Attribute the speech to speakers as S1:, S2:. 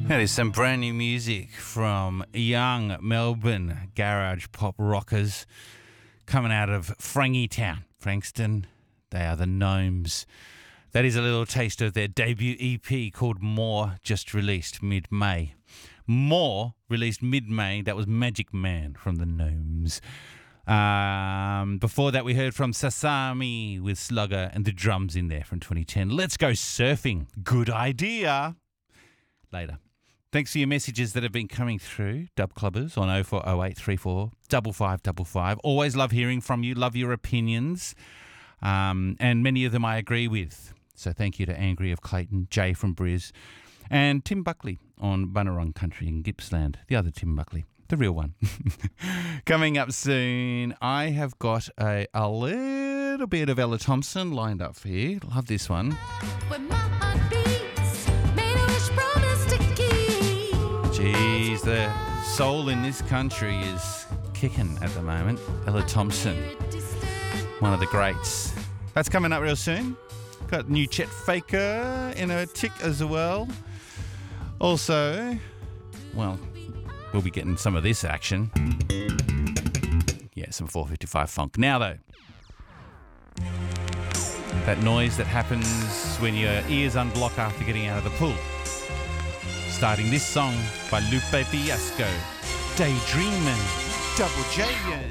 S1: That is some brand new music from young Melbourne garage pop rockers coming out of Frangie Town, Frankston. They are the Gnomes. That is a little taste of their debut EP called More, just released mid-May. More, released mid-May, that was Magic Man from the Gnomes. Before that we heard from Sasami with Slugger and the drums in there from 2010. Let's go surfing. Good idea. Later. Thanks for your messages that have been coming through, Dub Clubbers, on 040834 5555. Always love hearing from you, love your opinions, and many of them I agree with. So thank you to Angry of Clayton, Jay from Briz, and Tim Buckley on Bunurong Country in Gippsland, the other Tim Buckley, the real one. Coming up soon, I have got a little bit of Ella Thompson lined up for you. Love this one. Jeez, the soul in this country is kicking at the moment. Ella Thompson, one of the greats. That's coming up real soon. Got new Chet Faker in a tick as well. Also, well, we'll be getting some of this action. Yeah, some 455 funk. Now though, that noise that happens when your ears unblock after getting out of the pool. Starting this song by Lupe Fiasco, Daydreamin', Double J.